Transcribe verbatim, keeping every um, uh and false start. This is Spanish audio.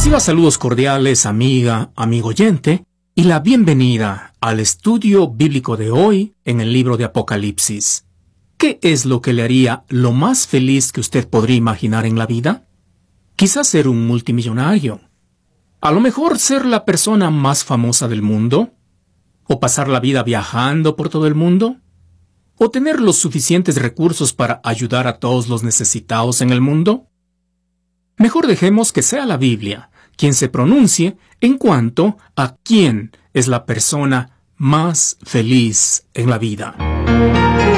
Reciba saludos cordiales, amiga, amigo oyente, y la bienvenida al estudio bíblico de hoy en el libro de Apocalipsis. ¿Qué es lo que le haría lo más feliz que usted podría imaginar en la vida? Quizás ser un multimillonario. A lo mejor ser la persona más famosa del mundo. ¿O pasar la vida viajando por todo el mundo? ¿O tener los suficientes recursos para ayudar a todos los necesitados en el mundo? Mejor dejemos que sea la Biblia quien se pronuncie en cuanto a quién es la persona más feliz en la vida.